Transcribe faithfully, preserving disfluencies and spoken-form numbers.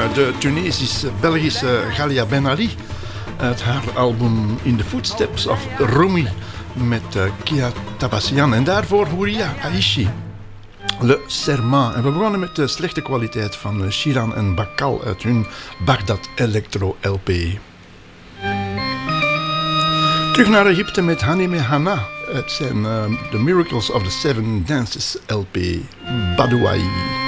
de Tunesisch-Belgische Galia Ben Ali uit haar album In the Footsteps of Rumi met uh, Kia Tabassian. En daarvoor Houria Aishi, Le Serment. En we begonnen met de slechte kwaliteit van uh, Shiran en Bakal uit hun Baghdad Electro L P. Terug naar Egypte met Hanime Hana uit zijn uh, The Miracles of the Seven Dances L P, Badouai.